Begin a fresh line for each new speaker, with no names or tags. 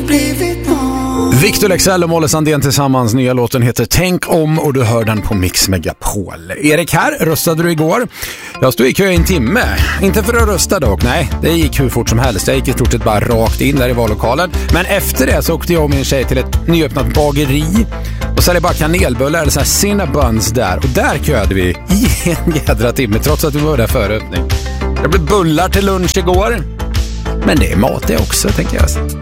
blivit någon.
Victor Leksell och Molle Sandén tillsammans. Nya låten heter Tänk om och du hör den på Mix Megapol. Erik här, röstade du igår? Jag stod i kö i en timme. Inte för att rösta dock, nej. Det gick hur fort som helst. Jag gick i stort sett bara rakt in där i vallokalen. Men efter det så åkte jag och min tjej till ett nyöppnat bageri. Och så är det bara kanelbullar eller så här cinnabuns där. Och där köade vi i en jädra timme trots att vi var där före öppning. Det blev bullar till lunch igår. Men det är mat det också, tänker jag.